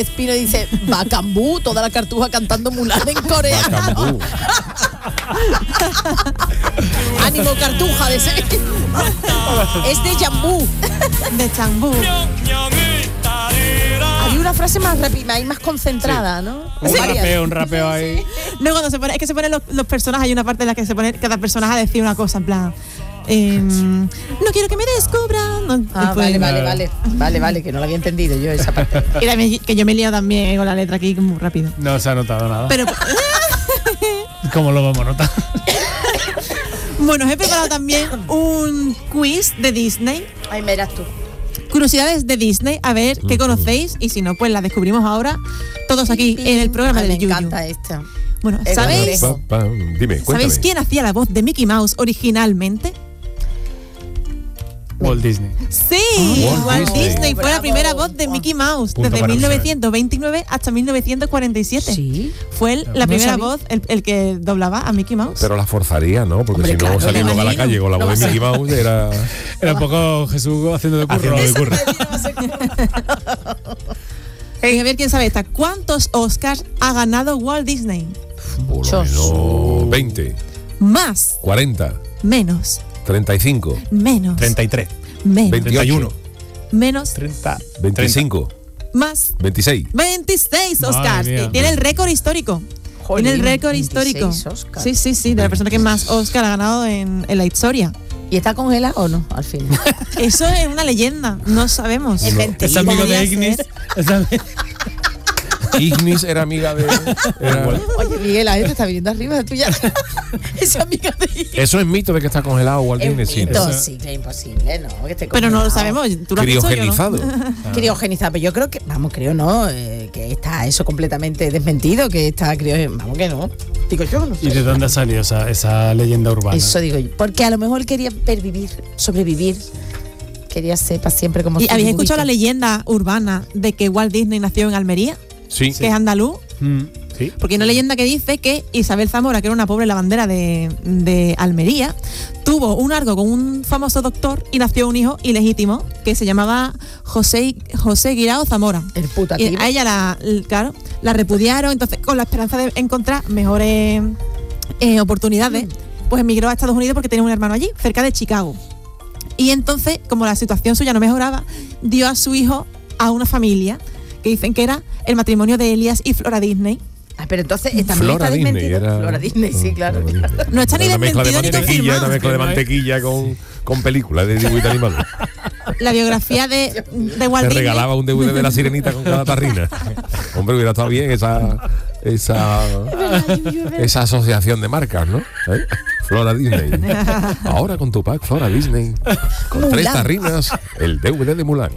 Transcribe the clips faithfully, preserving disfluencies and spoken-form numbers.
Espino dice Bacambú, toda la cartuja cantando Mulan en coreano. Ánimo cartuja de ese. Es de Jambú. De Chambú. Hay una frase más rápida y más concentrada, sí. ¿no? Un Sí. rapeo, un rapeo ahí. No, cuando se pone, es que se ponen los, los personajes, hay una parte en la que se pone cada personaje a decir una cosa, en plan. Eh, no quiero que me descubran. No, Ah, después- vale, vale, vale. Vale, vale, que no lo había entendido yo esa parte. Y también que yo me he liado también con la letra aquí muy rápido. No se ha notado nada. Pero ¿Cómo lo vamos a notar? bueno, os he preparado también un quiz de Disney. Ay, verás tú. Curiosidades de Disney, a ver qué conocéis y si no, pues las descubrimos ahora todos aquí en el programa Ay, del me Yuyu. encanta esta. Bueno, El ¿sabéis, cangrejo. Pa, pa, dime, cuéntame. ¿sabéis quién hacía la voz de Mickey Mouse originalmente? Walt Disney. Sí, Walt Walt Disney. Disney fue la Bravo. primera voz de Mickey Mouse Punto desde para mil novecientos veintinueve hasta mil novecientos cuarenta y siete. Sí. Fue el- la No primera sabía. voz, el, el que doblaba a Mickey Mouse. Pero la forzaría, ¿no? Porque Hombre, si no, claro, salir me luego a la imagino. calle con la No voz va de a Mickey ser. Mouse era... Era un poco Jesús haciendo de curro. Haciendo de curro. Eh, a ver quién sabe esta. ¿Cuántos Oscars ha ganado Walt Disney? Por lo menos veinte, Más, cuarenta, menos, treinta y cinco, menos, treinta y tres. menos, treinta y uno, menos, treinta. veinticinco, más. veintiséis. veintiséis Madre Oscars. mía. Tiene el récord histórico. Jolín, Tiene el récord veintiséis histórico. Oscars. Sí, sí, sí, de la persona que más Oscar ha ganado en, en la historia. ¿Y está congelado o no? Al fin. Eso es una leyenda, no sabemos. Es mentira. Es amigo de Podría Ignis. ser. Es ami- Ignis era amiga de... era- Oye, Miguel, la gente está viniendo arriba tuya. Esa amiga de Eso es mito de que está congelado Walt Es Disney. sí. mito, Eso- sí, que es imposible, ¿no? Que esté Pero no lo congelado. sabemos. ¿Tú lo has dicho, yo no? Criogenizado. Criogenizado, pero yo creo que, vamos, creo no, eh, que está eso completamente desmentido, que está criogenizado. Vamos que no. Digo yo, no sé. ¿Y de dónde ha salido esa, esa leyenda urbana? Eso digo yo. Porque a lo mejor quería pervivir, sobrevivir. Quería ser para siempre como ¿Y su habéis dibujito. escuchado la leyenda urbana de que Walt Disney nació en Almería, Sí. que es andaluz? Mm, sí. Porque hay una leyenda que dice que Isabel Zamora, que era una pobre lavandera de, de Almería, tuvo un algo con un famoso doctor y nació un hijo ilegítimo que se llamaba José, José Guirao Zamora. El puta Y tío. a ella la, l- claro, la repudiaron, entonces con la esperanza de encontrar mejores eh, oportunidades, pues emigró a Estados Unidos porque tenía un hermano allí, cerca de Chicago. Y entonces, como la situación suya no mejoraba, dio a su hijo a una familia que dicen que era el matrimonio de Elias y Flora Disney. Ah, pero entonces eh, también Flora está Disney desmentido. era... Flora Disney, sí, claro. Flora Disney. No está ni Una mezcla de desmentido ni mantequilla, confirmado. una mezcla de mantequilla con, con películas de dibujito animado. La biografía de, de Walt Te Disney. regalaba un D V D de la sirenita con cada tarrina. Hombre, hubiera estado bien esa esa esa asociación de marcas, ¿no? ¿Eh? Flora Disney. Ahora con tu pack Flora Disney. Con tres Mulan. tarrinas, el D V D de Mulan.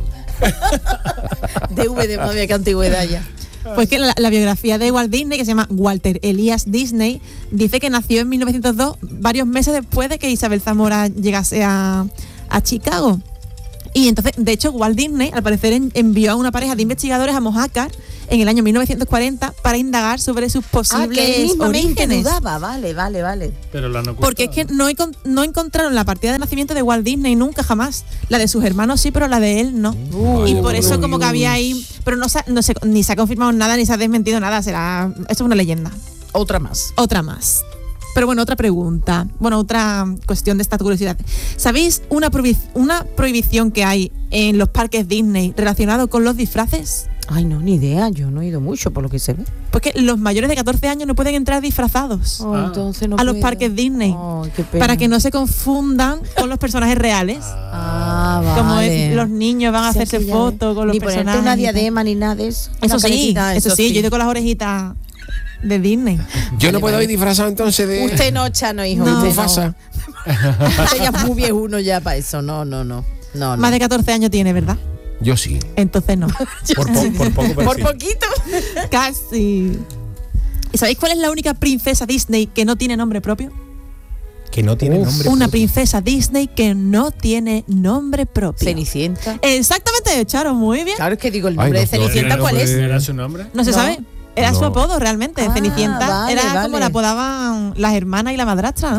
D V D, madre mía, qué antigüedad ya. Pues que la, la biografía de Walt Disney, que se llama Walter Elias Disney, dice que nació en mil novecientos dos, varios meses después de que Isabel Zamora llegase a, a Chicago. Y entonces, de hecho, Walt Disney, al parecer, en- envió a una pareja de investigadores a Mojácar en el año mil novecientos cuarenta para indagar sobre sus Ah, posibles que él mismamente orígenes. dudaba, vale, vale, vale. Pero lo han ocultado. Porque es que no, encon- no encontraron la partida de nacimiento de Walt Disney nunca, jamás. La de sus hermanos sí, pero la de él no. Uy, y uy, por eso uy, como que uy. había ahí... Pero no, se- no se, ni se ha confirmado nada, ni se ha desmentido nada. Será... Esto es una leyenda. Otra más. Otra más. Pero bueno, otra pregunta. Bueno, otra cuestión de esta curiosidad. ¿Sabéis una, prohibi- una prohibición que hay en los parques Disney relacionado con los disfraces? Ay, no, ni idea, yo no he ido mucho por lo que se ve. Pues que los mayores de catorce años no pueden entrar disfrazados Oh, Ah. entonces no a los puedo. parques Disney. Ay, qué pena. Para que no se confundan con los personajes reales. Ah, vale. Como es, los niños van a O sea, hacerse que ya fotos con los ni personajes. ponerte una y tal. diadema ni nada de eso. Eso Una sí, caretita, eso sí, yo he ido con las orejitas de Disney. Yo no Vale, puedo vale. ir disfrazado entonces de... Usted no, Chano, hijo. No. usted Mufasa. Usted ya es muy viejuno ya para eso. No, no, no. no, no. Más de catorce años tiene, ¿verdad? Yo sí. Entonces no. Por, po- por poco, pero Por sí. poquito. Casi. ¿Y sabéis cuál es la única princesa Disney que no tiene nombre propio? Que no tiene Uf, nombre. Una propio. princesa Disney que no tiene nombre propio. Cenicienta. Exactamente, Charo, muy bien. Claro, es que digo, el Ay, nombre no, de Cenicienta, no, ¿cuál no, es? ¿Era su nombre? No se No. sabe. Era su No. apodo realmente. Ah, Cenicienta vale, era vale. como la apodaban las hermanas y la madrastra, ¿no?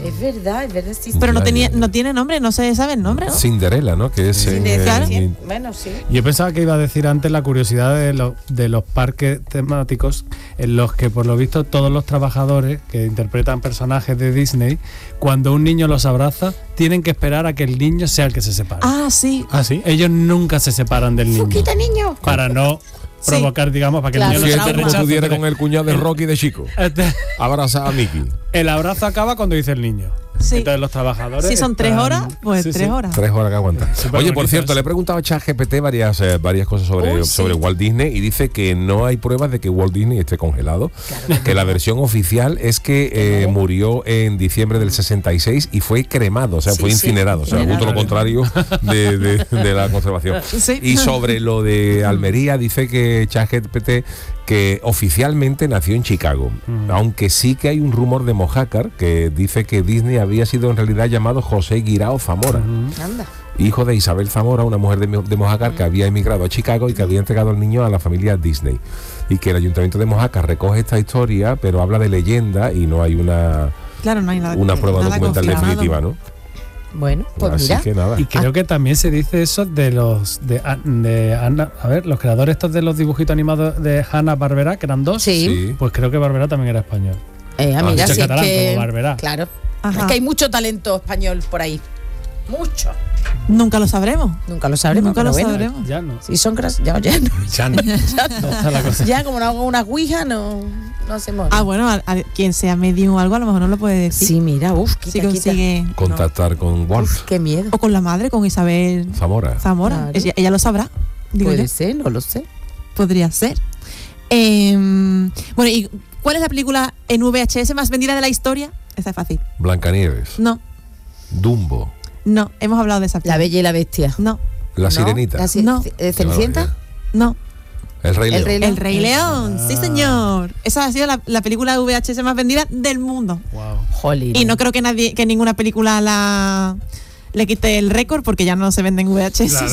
Es verdad, es verdad, sí. Pero no Ya, tenía, ya, ya. no tiene nombre, no se sabe el nombre, ¿no? Cinderella, ¿no? Que es Sí, en, de- eh, claro. en- Bueno, sí. Yo pensaba que iba a decir antes la curiosidad de, lo- de los parques temáticos en los que por lo visto todos los trabajadores que interpretan personajes de Disney, cuando un niño los abraza, tienen que esperar a que el niño sea el que se separe. Ah, sí. ¿Ah, sí? Ellos nunca se separan del niño. Fuquita, niño. Para no Sí. provocar, digamos, para que Claro, el niño no Fíjate se como rechace. tú dieras con el cuñado de Rocky de chico. Este- Abraza a Mickey. El abrazo acaba cuando dice el niño. Sí. Entonces los trabajadores. Si son tres están- horas, pues Sí, tres sí. horas. Tres horas que aguanta. Súper Oye, por bonito cierto, eso. le he preguntado a ChatGPT varias, eh, varias cosas sobre, Uy, sí. sobre Walt Disney y dice que no hay pruebas de que Walt Disney esté congelado. Que la versión oficial es que eh, murió en diciembre del sesenta y seis y fue cremado, o sea, Sí, fue sí, incinerado. O sea, incinerado. justo lo contrario de, de- de la conservación. Sí. Y sobre lo de Almería, dice que ChatGPT que oficialmente nació en Chicago, aunque sí que hay un rumor de Mojácar que dice que Disney había sido en realidad llamado José Guirao Zamora, Anda. hijo de Isabel Zamora, una mujer de, Mo- de Mojácar que había emigrado a Chicago y que había entregado al niño a la familia Disney. Y que el ayuntamiento de Mojácar recoge esta historia, pero habla de leyenda y no hay una, Claro, no hay nada. una prueba nada documental confirmado. definitiva, ¿no? Bueno, pues Así mira. que nada. Y creo que también se dice eso de los de, de Hanna- a ver, los creadores estos de los dibujitos animados de Hanna-Barbera, que eran dos. Sí. Sí. Pues creo que Barbera también era español. Eh, Ah, mira, dice si es catalán que. como Barberá. Claro. Ajá. Es que hay mucho talento español por ahí. Mucho. Nunca lo sabremos. Nunca lo sabremos. Nunca pero lo bueno. sabremos. Ya no. Si son gras... ya, ya no. Ya no. No está la cosa. Ya como no hago una ouija, no, no hacemos. Ah, bueno, a, a quien sea medium o algo, a lo mejor no lo puede decir. Sí, mira, uff, quita, si quita. consigue. Contactar con Walt Uf, qué miedo. O con la madre, con Isabel Zamora. Zamora. Claro. Ella, ella lo sabrá. Digo Puede yo. ser, no lo sé. Podría ser. Eh, bueno, ¿y cuál es la película en V H S más vendida de la historia? Esta es fácil. Blancanieves. No, Dumbo. no, hemos hablado de esa La película. Bella y la Bestia. No, La ¿No? Sirenita. La ci- No. eh, ¿Cenicienta? no. El Rey El León. Rey León. El Rey León, sí señor. Esa ha sido la, la película V H S más vendida del mundo. Wow. Jolín. Y no creo que nadie, que ninguna película la le quite el récord porque ya no se venden V H S.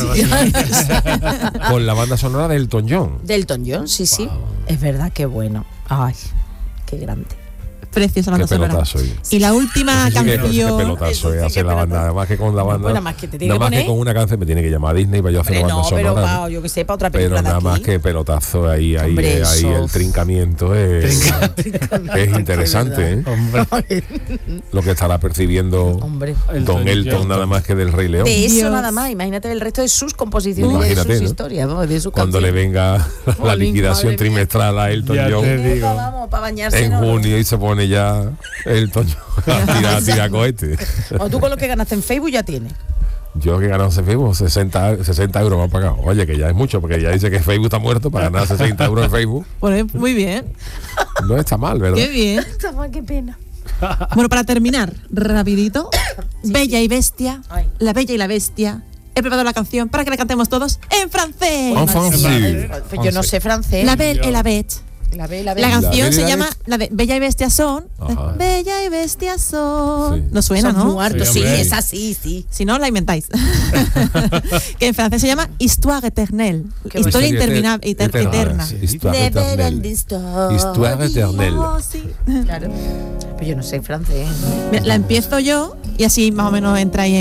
Claro, Con la banda sonora de Elton John. Delton John, sí, sí. Wow. Es verdad, qué bueno. Ay, qué grande. Preciosa Qué banda sonora. pelotazo. oye. Y la última Sí, qué- qué canción. pelotazo Eso sí eh, que hacer la banda. pelotazo. Además que con la banda. Bueno, más que te tiene nada que más que poner. con una canción me tiene que llamar a Disney para yo hacer Hombre, la banda no, pero sonora. pa, ¿no? yo que sé, para otra Pero película nada de más aquí. que pelotazo ahí, ahí, Hombre, eh, ahí eso. el trincamiento es, es interesante, ¿eh? Hombre. Lo que estará percibiendo Hombre. Don Elton nada más que del Rey León. De eso Dios. nada más, imagínate el resto de sus composiciones y de Imagínate, sus ¿no? historias, vamos, de sus Cuando le canciones. venga la Jolín, liquidación madre mía. trimestral a Elton Ya John te digo. Venga, vamos, para bañarse. en ¿no? junio y se pone ya Elton John a tirar, a tirar cohetes. O tú con lo que ganaste en Facebook ya tienes. Yo que he ganado en Facebook sesenta, sesenta euros me han pagado. Oye, que ya es mucho, porque ya dice que Facebook está muerto para ganar sesenta euros en Facebook. Bueno, muy bien. No está mal, ¿verdad? Qué bien. Qué pena. Bueno, para terminar, rapidito. Bella y Bestia. Ay. La Bella y la Bestia. He preparado la canción para que la cantemos todos en francés. En francés. Pues yo no sé francés. La Belle et la Bête. La ve, la ve. La Bella canción y se la llama Bête. la de Bella y Bestia son. Ajá. Bella y Bestia son. Sí. No suena, Son ¿no? muertos, Sí, sí, hombre. es así, sí. Si no, la inventáis. Que en francés se llama Histoire éternelle. Qué Historia bonito. interminable, iter- Eterna, eterna. sí. Histoire éternelle. Histoire. Histoire éternelle. Oh, sí. Claro. Pero yo no sé francés. Mira, la empiezo yo y así más o menos entráis en